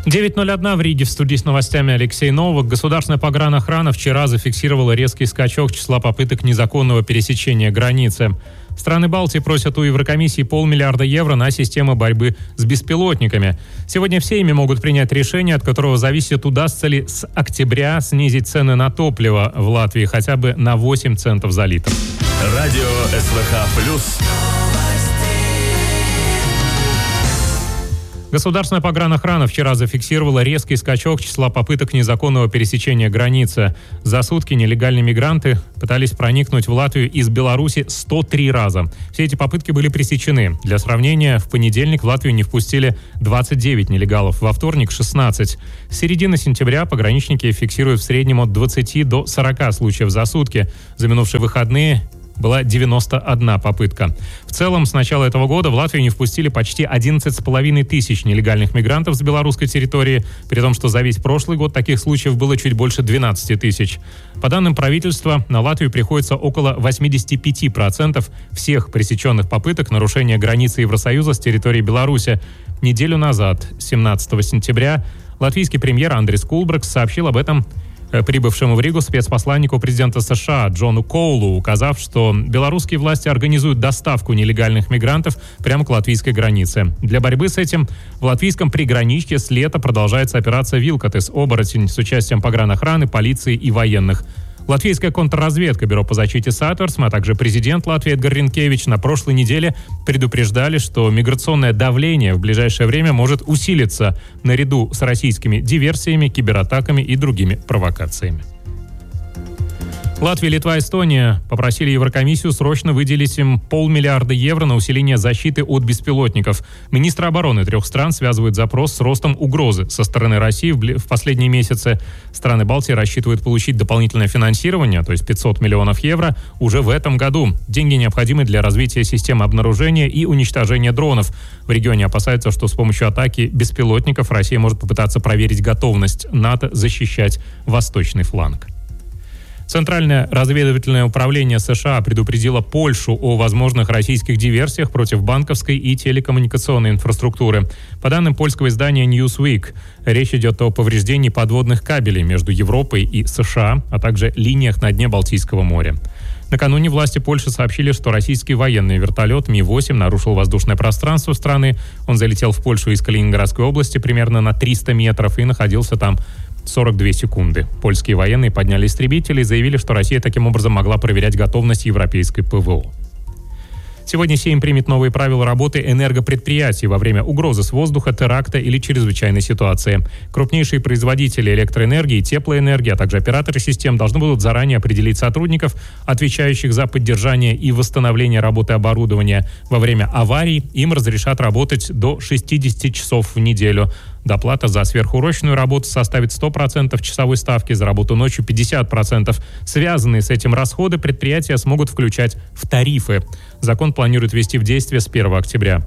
9:01 в Риге. В студии с новостями Алексей Новак. Государственная погранохрана вчера зафиксировала резкий скачок числа попыток незаконного пересечения границы. Страны Балтии просят у Еврокомиссии 500 миллиарда евро на систему борьбы с беспилотниками. Сегодня все ими могут принять решение, от которого зависит, удастся ли с октября снизить цены на топливо в Латвии хотя бы на 8 центов за литр. Радио СВХ+. Государственная погранохрана вчера зафиксировала резкий скачок числа попыток незаконного пересечения границы. За сутки нелегальные мигранты пытались проникнуть в Латвию из Беларуси 103 раза. Все эти попытки были пресечены. Для сравнения, в понедельник в Латвию не впустили 29 нелегалов, во вторник – 16. С середины сентября пограничники фиксируют в среднем от 20 до 40 случаев за сутки. За минувшие выходные была 91 попытка. В целом, с начала этого года в Латвию не впустили почти 11,5 тысяч нелегальных мигрантов с белорусской территории, при том, что за весь прошлый год таких случаев было чуть больше 12 тысяч. По данным правительства, на Латвию приходится около 85% всех пресеченных попыток нарушения границы Евросоюза с территории Беларуси. Неделю назад, 17 сентября, латвийский премьер Андрис Кулбрекс сообщил об этом прибывшему в Ригу спецпосланнику президента США Джону Коулу, указав, что белорусские власти организуют доставку нелегальных мигрантов прямо к латвийской границе. Для борьбы с этим в латвийском приграничье с лета продолжается операция «Вилкотес Оборотень» с участием погранохраны, полиции и военных. Латвийская контрразведка, Бюро по защите Сатверсма, а также президент Латвии Эдгар Ринкевич на прошлой неделе предупреждали, что миграционное давление в ближайшее время может усилиться наряду с российскими диверсиями, кибератаками и другими провокациями. Латвия, Литва, Эстония попросили Еврокомиссию срочно выделить им 500 миллиарда евро на усиление защиты от беспилотников. Министры обороны трех стран связывают запрос с ростом угрозы со стороны России в последние месяцы. Страны Балтии рассчитывают получить дополнительное финансирование, то есть 500 миллионов евро, уже в этом году. Деньги необходимы для развития системы обнаружения и уничтожения дронов. В регионе опасаются, что с помощью атаки беспилотников Россия может попытаться проверить готовность НАТО защищать восточный фланг. Центральное разведывательное управление США предупредило Польшу о возможных российских диверсиях против банковской и телекоммуникационной инфраструктуры. По данным польского издания Newsweek, речь идет о повреждении подводных кабелей между Европой и США, а также линиях на дне Балтийского моря. Накануне власти Польши сообщили, что российский военный вертолет Ми-8 нарушил воздушное пространство страны. Он залетел в Польшу из Калининградской области примерно на 300 метров и находился там 42 секунды. Польские военные подняли истребители и заявили, что Россия таким образом могла проверять готовность европейской ПВО. Сегодня Сейм примет новые правила работы энергопредприятий во время угрозы с воздуха, теракта или чрезвычайной ситуации. Крупнейшие производители электроэнергии, теплоэнергии, а также операторы систем должны будут заранее определить сотрудников, отвечающих за поддержание и восстановление работы оборудования. Во время аварий им разрешат работать до 60 часов в неделю. Доплата за сверхурочную работу составит 100% часовой ставки, за работу ночью 50%. Связанные с этим расходы предприятия смогут включать в тарифы. Закон планируют ввести в действие с 1 октября.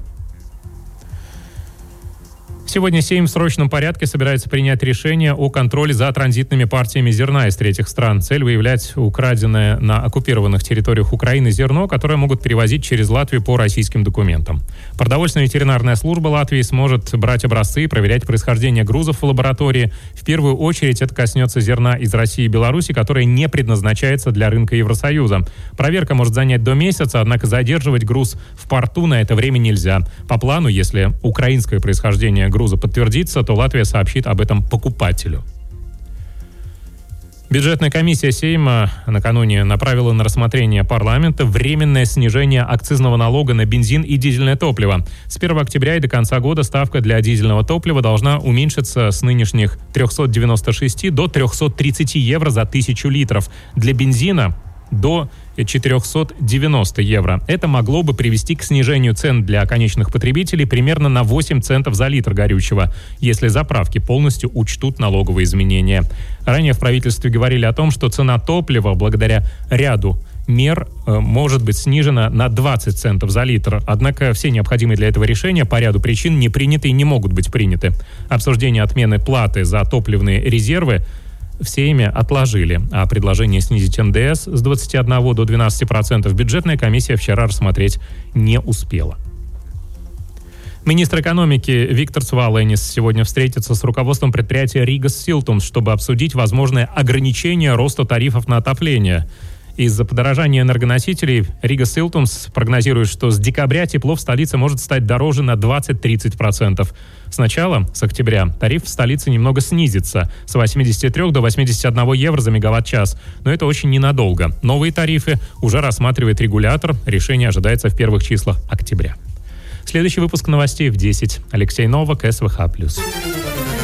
Сегодня Сейм в срочном порядке собирается принять решение о контроле за транзитными партиями зерна из третьих стран. Цель — выявлять украденное на оккупированных территориях Украины зерно, которое могут перевозить через Латвию по российским документам. Продовольственная ветеринарная служба Латвии сможет брать образцы и проверять происхождение грузов в лаборатории. В первую очередь это коснется зерна из России и Беларуси, которое не предназначается для рынка Евросоюза. Проверка может занять до месяца, однако задерживать груз в порту на это время нельзя. По плану, если украинское происхождение груза подтвердится, то Латвия сообщит об этом покупателю. Бюджетная комиссия Сейма накануне направила на рассмотрение парламента временное снижение акцизного налога на бензин и дизельное топливо. С 1 октября и до конца года ставка для дизельного топлива должна уменьшиться с нынешних 396 до 330 евро за 1000 литров. Для бензина до 490 евро. Это могло бы привести к снижению цен для конечных потребителей примерно на 8 центов за литр горючего, если заправки полностью учтут налоговые изменения. Ранее в правительстве говорили о том, что цена топлива благодаря ряду мер может быть снижена на 20 центов за литр. Однако все необходимые для этого решения по ряду причин не приняты и не могут быть приняты. Обсуждение отмены платы за топливные резервы в Сейме отложили, а предложение снизить НДС с 21 до 12% бюджетная комиссия вчера рассмотреть не успела. Министр экономики Виктор Валенис сегодня встретится с руководством предприятия Ригас Силтумс, чтобы обсудить возможное ограничение роста тарифов на отопление. Из-за подорожания энергоносителей Ригас Силтумс прогнозирует, что с декабря тепло в столице может стать дороже на 20-30%. Сначала, с октября, тариф в столице немного снизится с 83 до 81 евро за мегаватт-час. Но это очень ненадолго. Новые тарифы уже рассматривает регулятор. Решение ожидается в первых числах октября. Следующий выпуск новостей в 10. Алексей Новак, СВХ+.